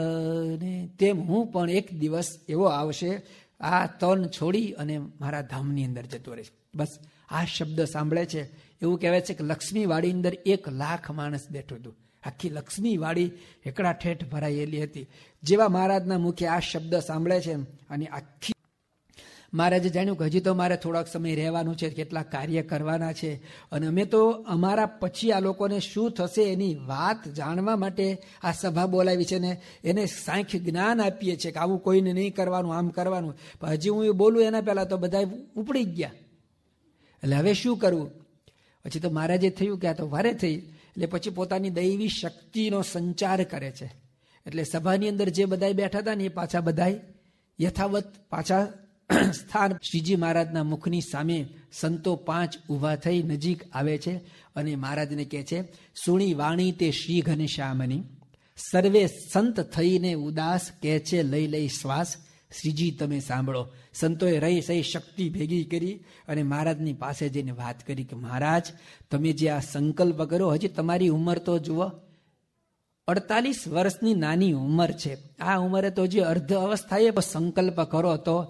અને તેમ હું પણ એક દિવસ એવો આવશે આ તન છોડી અને મારા ધામની અંદર જતો રહીશ. બસ આ શબ્દ સાંભળે છે એવું કહેવાય છે કે લક્ષ્મીવાડી અંદર 1,00,000 માણસ બેઠું હતું. આખી લક્ષ્મીવાડી એકડા ઠેઠ ભરાયેલી હતી. જેવા મહારાજના મુખે આ શબ્દ સાંભળે છે અને આખી મહારાજે જાણ્યું કે હજી તો મારે થોડાક સમય રહેવાનું છે, કેટલાક કાર્ય કરવાના છે અને અમે તો અમારા પછી આ લોકોને શું થશે એની વાત જાણવા માટે આ સભા બોલાવી છે ને એને સાંખ્ય જ્ઞાન આપીએ છીએ કે આવું કોઈને નહીં કરવાનું, આમ કરવાનું. પણ હજી હું એ બોલું એના પહેલાં તો બધા ઉપડી ગયા. એટલે હવે શું કરવું? પછી તો મહારાજે થયું કે આ તો વારે થઈ. એટલે પછી પોતાની દૈવી શક્તિનો સંચાર કરે છે. એટલે સભાની અંદર જે બધા બેઠા હતા ને એ પાછા બધા યથાવત પાછા સ્થાન. શ્રીજી મહારાજના મુખની સામે સંતો 5 ઊભા થઈ નજીક આવે છે અને મહારાજને કહે છે, સુણી વાણી તે શ્રી ઘનશ્યામની, સર્વે સંત થઈને ઉદાસ કહે છે લઈ લઈ શ્વાસ, શ્રીજી તમે સાંભળો. સંતોએ રહી સહી શક્તિ ભેગી કરી અને મહારાજની પાસે જઈને વાત કરી કે મહારાજ તમે જે આ સંકલ્પ કરો, હજી તમારી ઉંમર તો જુઓ 48 વર્ષની નાની ઉંમર છે. આ ઉંમરે તો જે અર્ધ અવસ્થાએ સંકલ્પ કરો તો